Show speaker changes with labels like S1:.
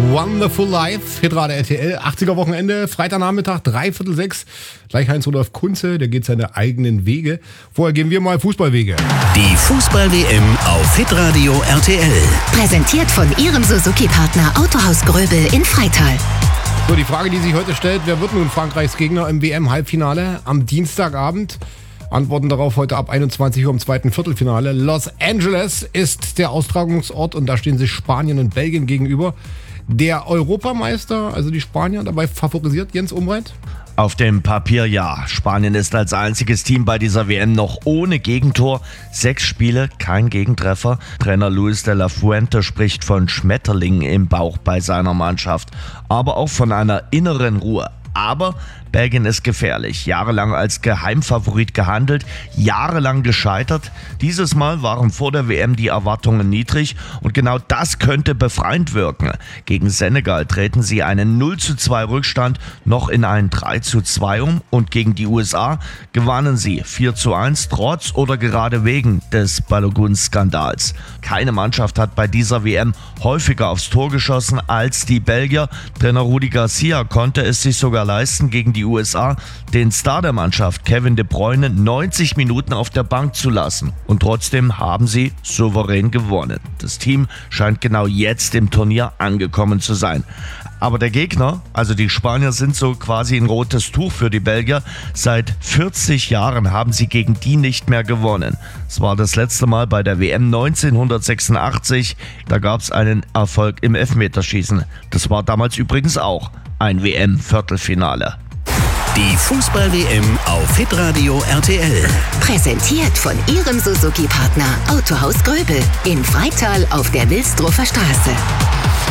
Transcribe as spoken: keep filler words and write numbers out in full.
S1: Wonderful Life, Hitrate R T L, achtziger Wochenende, Freitagnachmittag, dreiviertel sechs. Gleich Heinz-Rudolf Kunze, der geht seine eigenen Wege. Vorher gehen wir mal Fußballwege.
S2: Die Fußball-W M auf Hitradio R T L.
S3: Präsentiert von Ihrem Suzuki-Partner Autohaus Gröbel in Freital.
S1: So, die Frage, die sich heute stellt, wer wird nun Frankreichs Gegner im W M-Halbfinale am Dienstagabend? Antworten darauf heute ab einundzwanzig Uhr im zweiten Viertelfinale. Los Angeles ist der Austragungsort und da stehen sich Spanien und Belgien gegenüber. Der Europameister, also die Spanier, dabei favorisiert Jens Umbreit?
S4: Auf dem Papier ja. Spanien ist als einziges Team bei dieser W M noch ohne Gegentor. Sechs Spiele, kein Gegentreffer. Trainer Luis de la Fuente spricht von Schmetterlingen im Bauch bei seiner Mannschaft, aber auch von einer inneren Ruhe. Aber Belgien ist gefährlich. Jahrelang als Geheimfavorit gehandelt, jahrelang gescheitert. Dieses Mal waren vor der W M die Erwartungen niedrig und genau das könnte befreiend wirken. Gegen Senegal treten sie einen null zu zwei Rückstand noch in einen drei zu zwei um und gegen die U S A gewannen sie vier zu eins trotz oder gerade wegen des Balogun-Skandals. Keine Mannschaft hat bei dieser W M häufiger aufs Tor geschossen als die Belgier. Trainer Rudi Garcia konnte es sich sogar leisten, gegen die U S A den Star der Mannschaft Kevin De Bruyne neunzig Minuten auf der Bank zu lassen. Und trotzdem haben sie souverän gewonnen. Das Team scheint genau jetzt im Turnier angekommen zu sein. Aber der Gegner, also die Spanier, sind so quasi ein rotes Tuch für die Belgier. Seit vierzig Jahren haben sie gegen die nicht mehr gewonnen. Es war das letzte Mal bei der W M neunzehnhundertsechsundachtzig. Da gab es einen Erfolg im Elfmeterschießen. Das war damals übrigens auch ein W M-Viertelfinale.
S2: Die Fußball-W M auf Hitradio R T L.
S3: Präsentiert von Ihrem Suzuki-Partner Autohaus Gröbel in Freital auf der Wilsdruffer Straße.